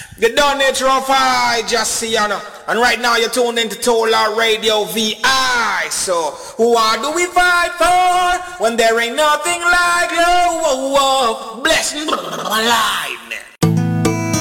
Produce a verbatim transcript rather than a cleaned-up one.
The done nature of I just see you know. And right now you're tuned into Tolar Radio V I. So who are do we fight for when there ain't nothing like love? Bless life.